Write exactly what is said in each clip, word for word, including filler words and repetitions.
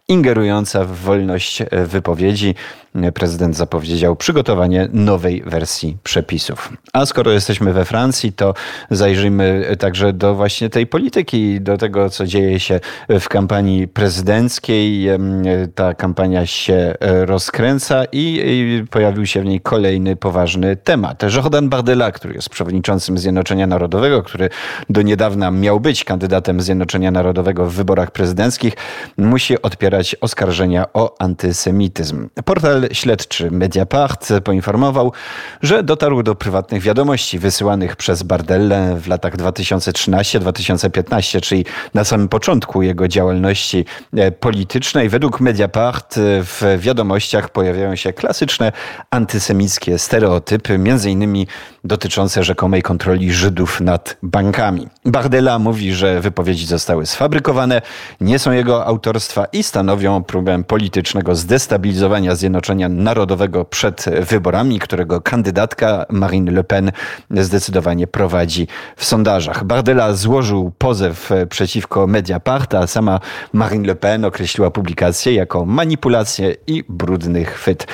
ingerująca w wolność wypowiedzi. Prezydent zapowiedział przygotowanie nowej wersji przepisów. A skoro jesteśmy we Francji, to zajrzyjmy także do właśnie tej polityki, do tego, co dzieje się w kampanii prezydenckiej. Ta kampania się rozkręca i pojawił się w niej kolejny poważny temat. Jordan Bardella, który jest przewodniczącym Zjednoczenia Narodowego, który do niedawna miał być kandydatem Zjednoczenia Narodowego w wyborach prezydenckich, musi odpierać oskarżenia o antysemityzm. Portal śledczy Mediapart poinformował, że dotarł do prywatnych wiadomości wysyłanych przez Bardellę w latach dwa tysiące trzynastym do dwa tysiące piętnastego, czyli na samym początku jego działalności politycznej. Według Mediapart w wiadomościach pojawiają się klasyczne antysemickie stereotypy, między innymi dotyczące rzekomej kontroli Żydów nad bankami. Bardella mówi, że wypowiedzi zostały sfabrykowane, nie są jego autorstwa i stanowią próbę politycznego zdestabilizowania Zjednoczenia Narodowego przed wyborami, którego kandydatka Marine Le Pen zdecydowanie prowadzi w sondażach. Bardella złożył pozew przeciwko Mediapart, a sama Marine Le Pen określiła publikację jako manipulację i brudny chwyt.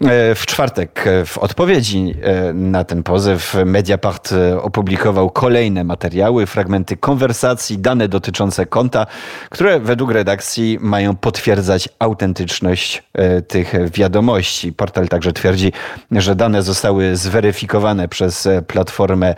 W czwartek w odpowiedzi na ten pozew Mediapart opublikował kolejne materiały, fragmenty konwersacji, dane dotyczące konta, które według redakcji mają potwierdzać autentyczność tych wiadomości. Portal także twierdzi, że dane zostały zweryfikowane przez platformę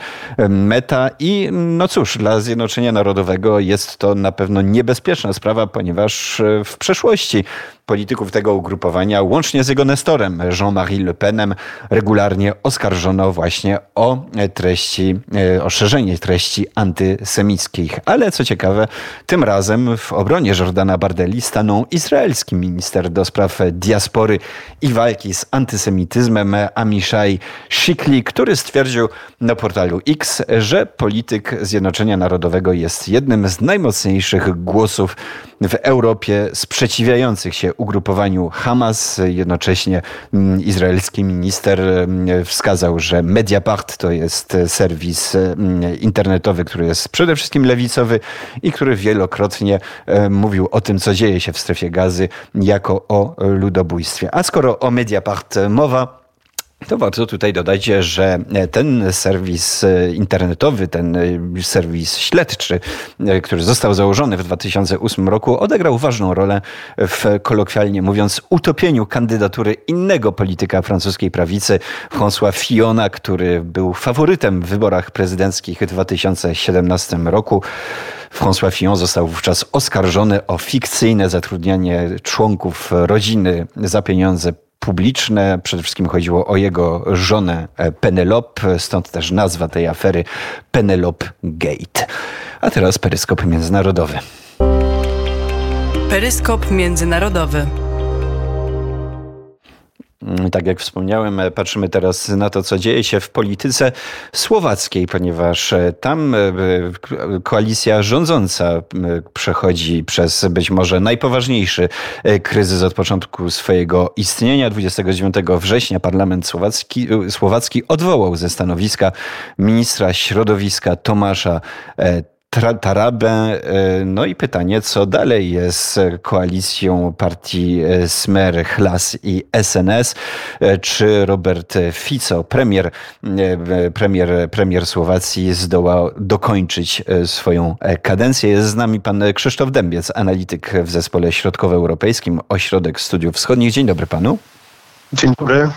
Meta i no cóż, dla Zjednoczenia Narodowego jest to na pewno niebezpieczna sprawa, ponieważ w przeszłości polityków tego ugrupowania, łącznie z jego nestorem Jean-Marie Le Penem, regularnie oskarżono właśnie o treści, o szerzenie treści antysemickich. Ale co ciekawe, tym razem w obronie Jordana Bardelli stanął izraelski minister do spraw diaspory i walki z antysemityzmem Amiszaj Shikli, który stwierdził na portalu X, że polityk Zjednoczenia Narodowego jest jednym z najmocniejszych głosów w Europie sprzeciwiających się ugrupowaniu Hamas. Jednocześnie izraelski minister wskazał, że Mediapart to jest serwis internetowy, który jest przede wszystkim lewicowy i który wielokrotnie mówił o tym, co dzieje się w strefie Gazy, jako o ludobójstwie. A skoro o Mediapart mowa, to warto tutaj dodać, że ten serwis internetowy, ten serwis śledczy, który został założony w dwa tysiące ósmym roku, odegrał ważną rolę w, kolokwialnie mówiąc, utopieniu kandydatury innego polityka francuskiej prawicy, François Fillona, który był faworytem w wyborach prezydenckich w dwa tysiące siedemnastym roku. François Fillon został wówczas oskarżony o fikcyjne zatrudnianie członków rodziny za pieniądze publiczne. Przede wszystkim chodziło o jego żonę Penelope, stąd też nazwa tej afery Penelope Gate. A teraz peryskop międzynarodowy. Peryskop międzynarodowy. Tak jak wspomniałem, patrzymy teraz na to, co dzieje się w polityce słowackiej, ponieważ tam koalicja rządząca przechodzi przez być może najpoważniejszy kryzys od początku swojego istnienia. dwudziestego dziewiątego września parlament słowacki, słowacki odwołał ze stanowiska ministra środowiska Tomasza Tarabę. No i pytanie, co dalej jest z koalicją partii Smer, Hlas i S N S? Czy Robert Fico, premier, premier, premier Słowacji, zdoła dokończyć swoją kadencję? Jest z nami pan Krzysztof Dębiec, analityk w Zespole Środkowoeuropejskim, Ośrodek Studiów Wschodnich. Dzień dobry panu. Dzień dobry.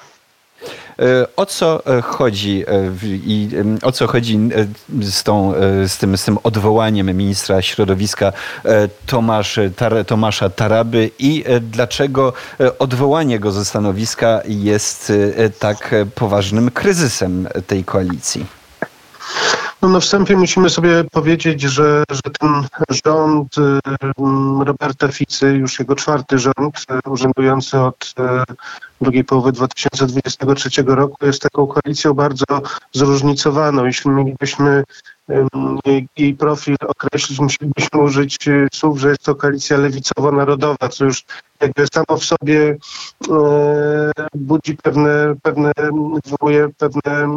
O co chodzi i o co chodzi z, tą, z, tym, z tym odwołaniem ministra środowiska Tomasz, Tar, Tomasza Taraby i dlaczego odwołanie go ze stanowiska jest tak poważnym kryzysem tej koalicji? No na wstępie musimy sobie powiedzieć, że, że ten rząd Roberta Ficy, już jego czwarty rząd, urzędujący od drugiej połowy dwa tysiące dwudziestego trzeciego roku, jest taką koalicją bardzo zróżnicowaną. Jeśli mielibyśmy jej profil określić, musielibyśmy użyć słów, że jest to koalicja lewicowo-narodowa, co już jakby samo w sobie e, budzi pewne, pewne, wywołuje pewne, e,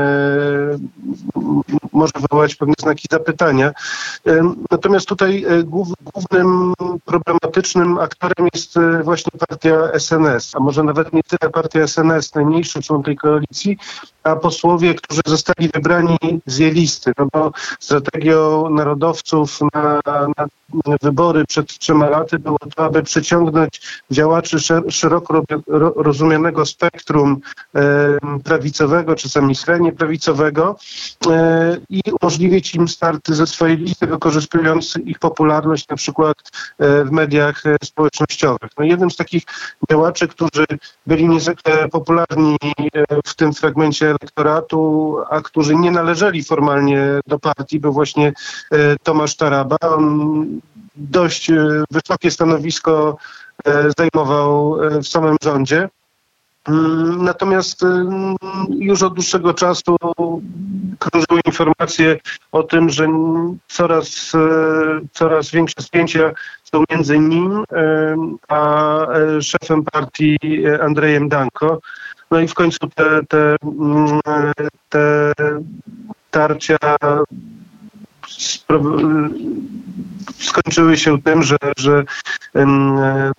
może wywołać pewne znaki zapytania. E, natomiast tutaj e, głów, głównym problematycznym aktorem jest e, właśnie partia S N S, a może nawet nie tyle partia S N S, najmniejszy człon tej koalicji, a posłowie, którzy zostali wybrani z jej listy. No bo strategią narodowców na, na wybory przed trzema laty było to, aby przyciągnąć działaczy szer- szeroko ro- rozumianego spektrum e, prawicowego, czasami średnio prawicowego e, i umożliwić im starty ze swojej listy, wykorzystując ich popularność na przykład e, w mediach e, społecznościowych. No, jednym z takich działaczy, którzy byli niezwykle popularni e, w tym fragmencie elektoratu, a którzy nie należeli formalnie do partii, był właśnie e, Tomasz Taraba. On dość e, wysokie stanowisko e, zajmował e, w samym rządzie. Mm, Natomiast e, już od dłuższego czasu krążyły informacje o tym, że coraz, e, coraz większe spięcia są między nim e, a e, szefem partii e, Andrejem Danko. No i w końcu te, te, mm, te tarcia spro- skończyły się tym, że, że em,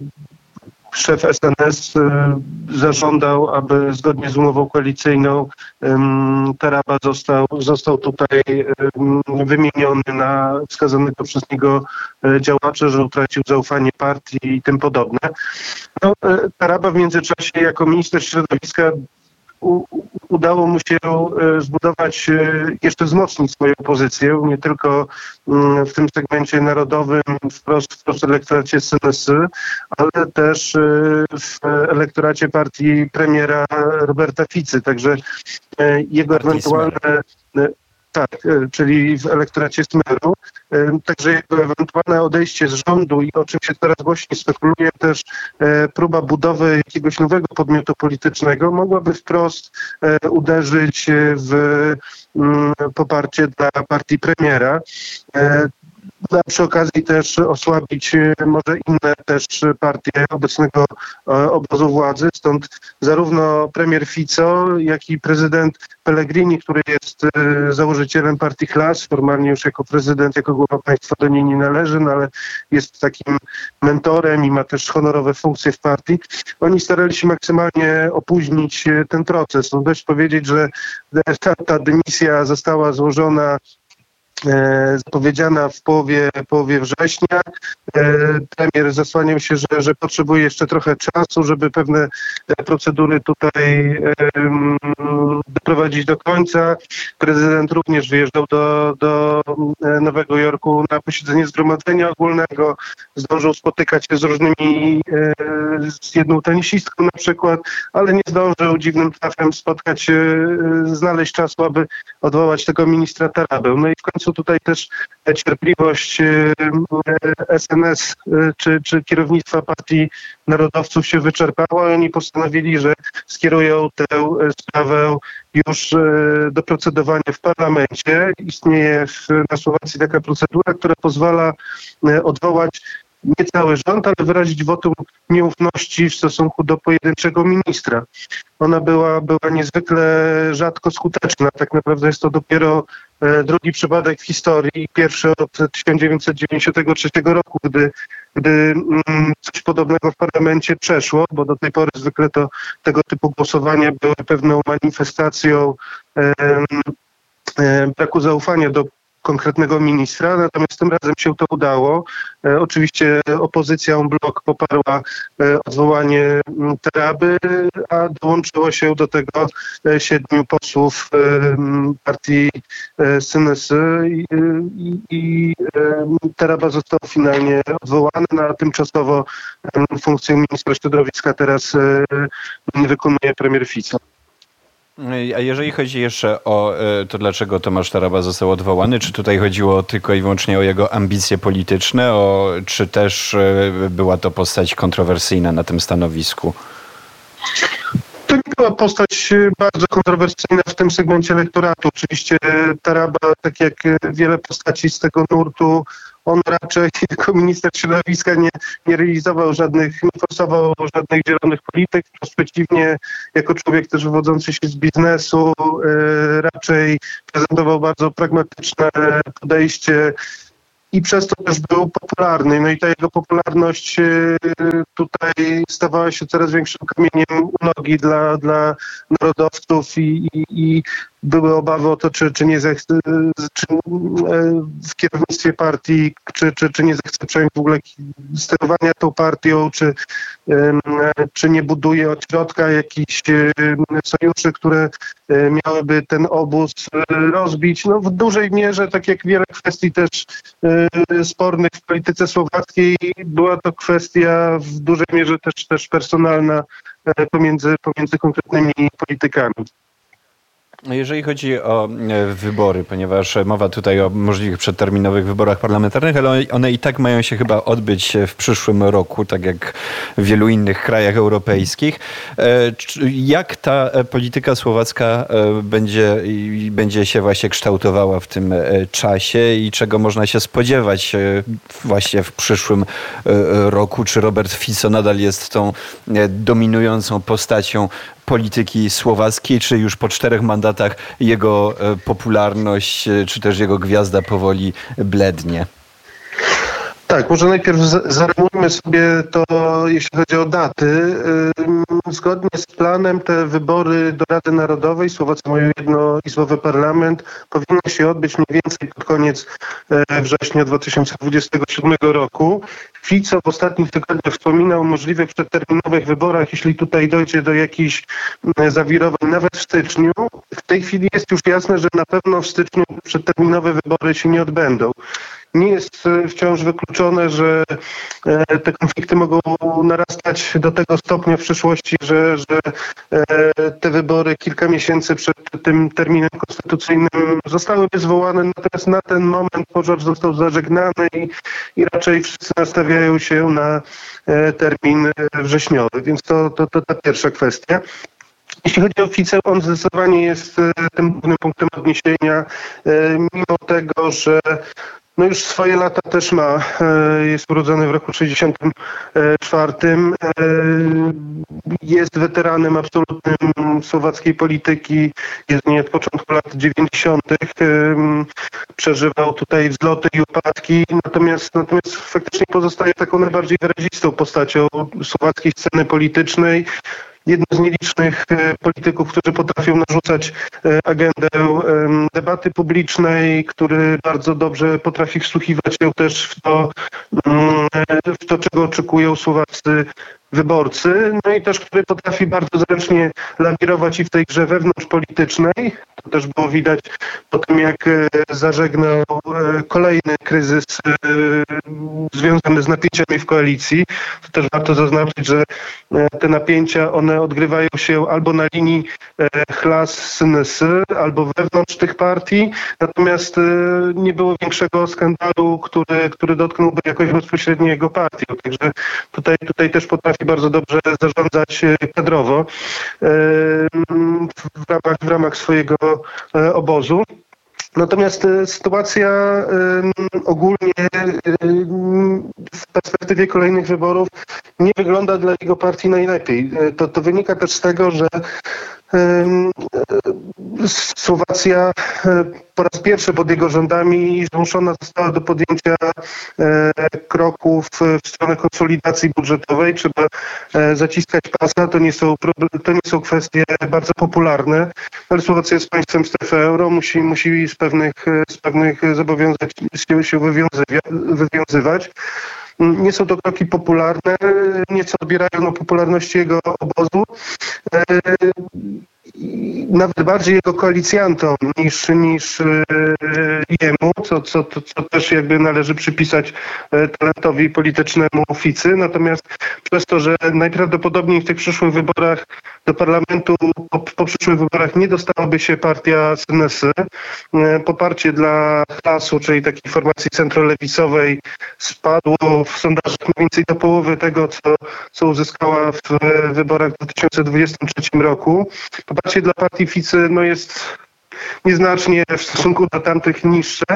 szef S N S e, zażądał, aby zgodnie z umową koalicyjną em, Taraba został, został tutaj em, wymieniony na wskazanego przez niego e, działacza, że utracił zaufanie partii i tym podobne. No, e, Taraba w międzyczasie jako minister środowiska u, udało mu się e, zbudować, e, jeszcze wzmocnić swoją pozycję, nie tylko m, w tym segmencie narodowym, wprost, wprost w elektoracie S N S, ale też e, w elektoracie partii premiera Roberta Ficy. Także e, jego Partii ewentualne... E, Tak, e, czyli w elektoracie Smeru. E, Także jego ewentualne odejście z rządu i o czym się coraz głośniej spekuluje, też e, próba budowy jakiegoś nowego podmiotu politycznego mogłaby wprost e, uderzyć w mm, poparcie dla partii premiera. E, A przy okazji też osłabić e, może inne też partie obecnego e, obozu władzy. Stąd zarówno premier Fico, jak i prezydent Pellegrini, który jest e, założycielem partii Klas, formalnie już jako prezydent, jako głowa państwa do niej nie należy, no ale jest takim mentorem i ma też honorowe funkcje w partii. Oni starali się maksymalnie opóźnić e, ten proces. No dość powiedzieć, że ta, ta dymisja została złożona E, zapowiedziana w połowie, połowie września. E, premier zasłaniał się, że, że potrzebuje jeszcze trochę czasu, żeby pewne procedury tutaj e, doprowadzić do końca. Prezydent również wyjeżdżał do, do Nowego Jorku na posiedzenie Zgromadzenia Ogólnego. Zdążył spotykać się z różnymi, e, z jedną tenisistką na przykład, ale nie zdążył dziwnym trafem spotkać się, e, znaleźć czasu, aby odwołać tego ministra Tarabę. No i w końcu tutaj też cierpliwość S N S czy, czy kierownictwa partii narodowców się wyczerpała i oni postanowili, że skierują tę sprawę już do procedowania w parlamencie. Istnieje na Słowacji taka procedura, która pozwala odwołać nie cały rząd, ale wyrazić wotum nieufności w stosunku do pojedynczego ministra. Ona była, była niezwykle rzadko skuteczna. Tak naprawdę jest to dopiero e, drugi przypadek w historii, pierwszy od tysiąc dziewięćset dziewięćdziesiątego trzeciego roku, gdy, gdy mm, coś podobnego w parlamencie przeszło, bo do tej pory zwykle to tego typu głosowania były pewną manifestacją e, e, braku zaufania do konkretnego ministra, natomiast tym razem się to udało. E, oczywiście opozycja en bloc poparła e, odwołanie Taraby, a dołączyło się do tego e, siedmiu posłów e, partii e, S N S i, i, i e, Taraba został finalnie odwołany, no, a tymczasowo e, funkcję ministra środowiska teraz e, wykonuje premier Fico. A jeżeli chodzi jeszcze o to, dlaczego Tomasz Taraba został odwołany, czy tutaj chodziło tylko i wyłącznie o jego ambicje polityczne, o, czy też była to postać kontrowersyjna na tym stanowisku? To nie była postać bardzo kontrowersyjna w tym segmencie elektoratu. Oczywiście Taraba, tak jak wiele postaci z tego nurtu, on raczej jako minister środowiska nie, nie realizował żadnych, nie forsował żadnych zielonych polityk. Wprost przeciwnie, jako człowiek też wywodzący się z biznesu, e, raczej prezentował bardzo pragmatyczne podejście i przez to też był popularny. No i ta jego popularność e, tutaj stawała się coraz większym kamieniem u nogi dla, dla narodowców i, i, i były obawy o to, czy, czy nie zechce, czy w kierownictwie partii, czy, czy, czy nie zechce przejąć w ogóle sterowania tą partią, czy, czy nie buduje od środka jakichś sojuszy, które miałyby ten obóz rozbić. No w dużej mierze, tak jak wiele kwestii też spornych w polityce słowackiej, była to kwestia w dużej mierze też, też personalna pomiędzy, pomiędzy konkretnymi politykami. Jeżeli chodzi o wybory, ponieważ mowa tutaj o możliwych przedterminowych wyborach parlamentarnych, ale one i tak mają się chyba odbyć w przyszłym roku, tak jak w wielu innych krajach europejskich. Jak ta polityka słowacka będzie, będzie się właśnie kształtowała w tym czasie i czego można się spodziewać właśnie w przyszłym roku? Czy Robert Fico nadal jest tą dominującą postacią polityki słowackiej, czy już po czterech mandatach jego popularność, czy też jego gwiazda powoli blednie? Tak, może najpierw zarysujmy sobie to, jeśli chodzi o daty. Zgodnie z planem te wybory do Rady Narodowej, Słowacja mają jednoizbowy parlament, powinny się odbyć mniej więcej pod koniec września dwa tysiące dwudziestego siódmego roku. Fico w ostatnich tygodniach wspominał o możliwych przedterminowych wyborach, jeśli tutaj dojdzie do jakichś zawirowań, nawet w styczniu. W tej chwili jest już jasne, że na pewno w styczniu przedterminowe wybory się nie odbędą. Nie jest wciąż wykluczone, że te konflikty mogą narastać do tego stopnia w przyszłości, że, że te wybory kilka miesięcy przed tym terminem konstytucyjnym zostałyby zwołane. Natomiast na ten moment pożar został zażegnany i, i raczej wszyscy nastawiają się na termin wrześniowy. Więc to, to, to ta pierwsza kwestia. Jeśli chodzi o Fico, on zdecydowanie jest tym głównym punktem odniesienia, mimo tego, że no już swoje lata też ma, jest urodzony w roku sześćdziesiątym czwartym, jest weteranem absolutnym słowackiej polityki, jest nie od początku lat dziewięćdziesiątych, przeżywał tutaj wzloty i upadki, natomiast, natomiast faktycznie pozostaje taką najbardziej wyrazistą postacią słowackiej sceny politycznej. Jednym z nielicznych polityków, którzy potrafią narzucać agendę debaty publicznej, który bardzo dobrze potrafi wsłuchiwać się też w to, w to, czego oczekują słowaccy wyborcy, no i też, który potrafi bardzo zręcznie lawirować i w tej grze wewnątrzpolitycznej. To też było widać po tym, jak zażegnał kolejny kryzys związany z napięciami w koalicji. To też warto zaznaczyć, że te napięcia, one odgrywają się albo na linii Hlas-Synesy, albo wewnątrz tych partii, natomiast nie było większego skandalu, który, który dotknąłby jakoś bezpośrednio jego partię. Także tutaj, tutaj też potrafi bardzo dobrze zarządzać kadrowo w ramach, w ramach swojego obozu. Natomiast sytuacja ogólnie w perspektywie kolejnych wyborów nie wygląda dla jego partii najlepiej. To, to wynika też z tego, że Słowacja po raz pierwszy pod jego rządami zmuszona została do podjęcia kroków w stronę konsolidacji budżetowej. Trzeba zaciskać pasa. To nie są, to nie są kwestie bardzo popularne, ale Słowacja jest państwem strefy euro, musi, musi z pewnych, z pewnych zobowiązań się, się wywiązywać. Nie są to kroki popularne, nieco odbierają na popularności jego obozu. Nawet bardziej jego koalicjantom niż, niż jemu, co, co, co też jakby należy przypisać talentowi politycznemu Ficy. Natomiast przez to, że najprawdopodobniej w tych przyszłych wyborach do parlamentu, po, po przyszłych wyborach nie dostałaby się partia Synesy, poparcie dla Hlasu, czyli takiej formacji centrolewicowej, spadło w sondażach mniej więcej do połowy tego, co, co uzyskała w wyborach w dwa tysiące dwudziestym trzecim roku. Poparcie dla partii Ficy no jest nieznacznie w stosunku do tamtych niższe.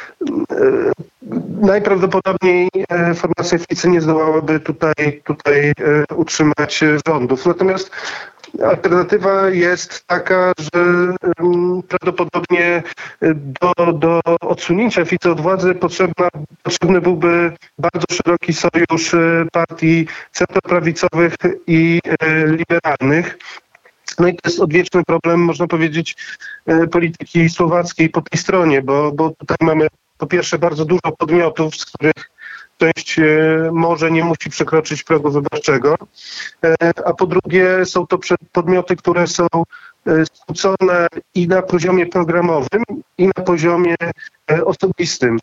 Najprawdopodobniej formacja Ficy nie zdołałaby tutaj, tutaj utrzymać rządów. Natomiast alternatywa jest taka, że prawdopodobnie do, do odsunięcia Ficy od władzy potrzebna, potrzebny byłby bardzo szeroki sojusz partii centroprawicowych i liberalnych. No i to jest odwieczny problem, można powiedzieć, polityki słowackiej po tej stronie, bo, bo tutaj mamy po pierwsze bardzo dużo podmiotów, z których część może nie musi przekroczyć progu wyborczego, a po drugie są to podmioty, które są skłócone i na poziomie programowym, i na poziomie osobistym.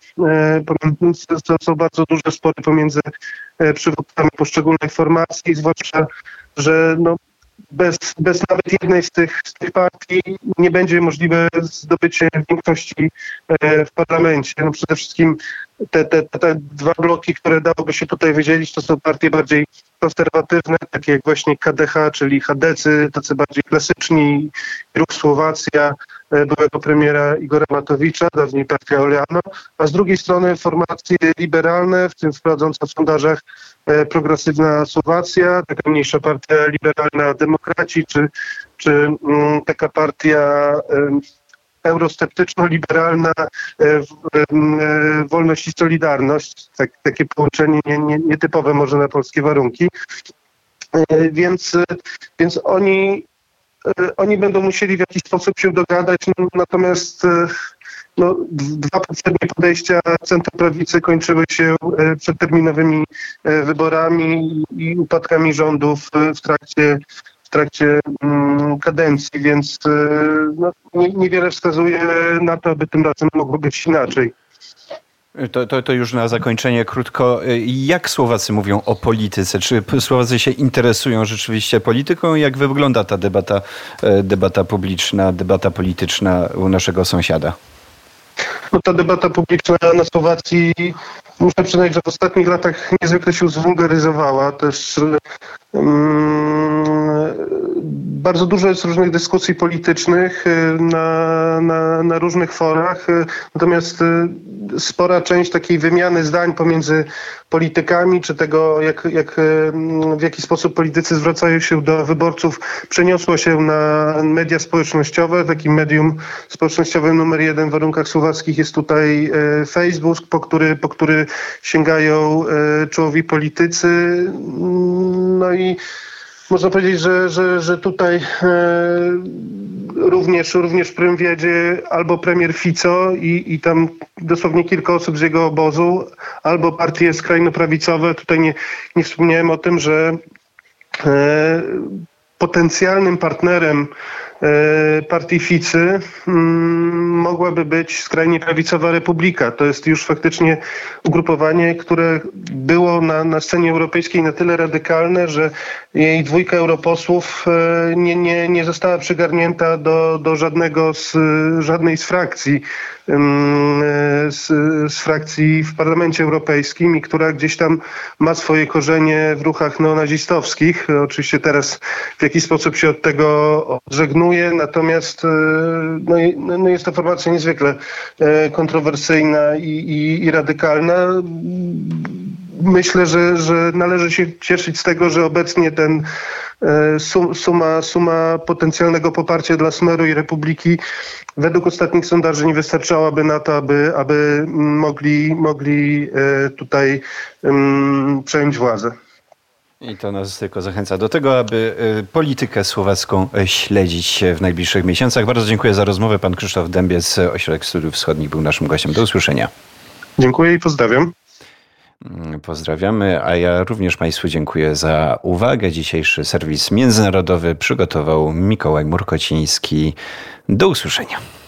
To są bardzo duże spory pomiędzy przywódcami poszczególnych formacji, zwłaszcza, że no, Bez, bez nawet jednej z tych, z tych partii nie będzie możliwe zdobycie większości w parlamencie. No przede wszystkim te, te, te dwa bloki, które dałoby się tutaj wydzielić, to są partie bardziej konserwatywne, takie jak właśnie K D H, czyli chadecy, tacy bardziej klasyczni, Ruch Słowacja, byłego premiera Igora Matowicza, dawniej partia Oleano, a z drugiej strony formacje liberalne, w tym wprowadząca w sondażach progresywna Słowacja, taka mniejsza partia liberalna Demokraci, czy, czy um, taka partia um, eurosceptyczno-liberalna um, Wolność i Solidarność, tak, takie połączenie nie, nie, nietypowe może na polskie warunki. Więc, więc oni, oni będą musieli w jakiś sposób się dogadać, natomiast no, dwa poprzednie podejścia centroprawicy kończyły się przedterminowymi wyborami i upadkami rządów w trakcie, w trakcie kadencji, więc no, niewiele wskazuje na to, aby tym razem mogło być inaczej. To, to, to już na zakończenie krótko. Jak Słowacy mówią o polityce? Czy Słowacy się interesują rzeczywiście polityką? Jak wygląda ta debata, debata publiczna, debata polityczna u naszego sąsiada? No, ta debata publiczna na Słowacji, muszę przyznać, że w ostatnich latach niezwykle się zwulgaryzowała. Też um, bardzo dużo jest różnych dyskusji politycznych na, na, na różnych forach, natomiast spora część takiej wymiany zdań pomiędzy politykami, czy tego, jak, jak, w jaki sposób politycy zwracają się do wyborców, przeniosło się na media społecznościowe. Takim medium społecznościowym numer jeden w warunkach słowackich jest tutaj Facebook, po który, po który sięgają czołowi politycy. No i można powiedzieć, że, że, że tutaj e, również, również w prym wiedzie albo premier Fico i, i tam dosłownie kilka osób z jego obozu, albo partie skrajnoprawicowe. Tutaj nie, nie wspomniałem o tym, że e, potencjalnym partnerem e, partii Ficy m, mogłaby być skrajnie prawicowa Republika. To jest już faktycznie ugrupowanie, które było na, na scenie europejskiej na tyle radykalne, że jej dwójka europosłów e, nie, nie, nie została przygarnięta do, do żadnego z, żadnej z frakcji, z, z frakcji w Parlamencie Europejskim i która gdzieś tam ma swoje korzenie w ruchach neonazistowskich. Oczywiście teraz w jakiś sposób się od tego odżegnuje, natomiast no, no jest to formacja niezwykle kontrowersyjna i, i, i radykalna. Myślę, że, że należy się cieszyć z tego, że obecnie ten suma, suma potencjalnego poparcia dla Smeru i Republiki według ostatnich sondaży nie wystarczałaby na to, aby, aby mogli, mogli tutaj um, przejąć władzę. I to nas tylko zachęca do tego, aby politykę słowacką śledzić w najbliższych miesiącach. Bardzo dziękuję za rozmowę. Pan Krzysztof Dębiec, Ośrodek Studiów Wschodnich, był naszym gościem. Do usłyszenia. Dziękuję i pozdrawiam. Pozdrawiamy, a ja również Państwu dziękuję za uwagę. Dzisiejszy serwis międzynarodowy przygotował Mikołaj Murkociński. Do usłyszenia.